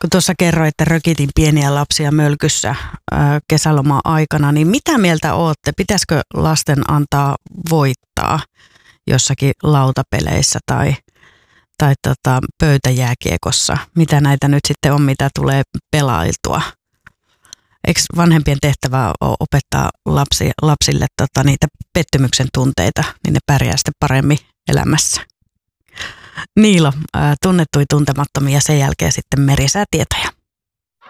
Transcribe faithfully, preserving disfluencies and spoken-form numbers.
Kun tuossa kerroit, että rökitin pieniä lapsia mölkyssä kesäloman aikana, niin mitä mieltä ootte? Pitäisikö lasten antaa voittaa jossakin lautapeleissä tai, tai tota, pöytäjääkiekossa? Mitä näitä nyt sitten on, mitä tulee pelailtua? Eikö vanhempien tehtävä ole opettaa lapsi, lapsille tota, niitä pettymyksen tunteita, niin ne pärjää sitten paremmin elämässä? Niilo, tunnettui tuntemattomia, sen jälkeen sitten merisäätietoja.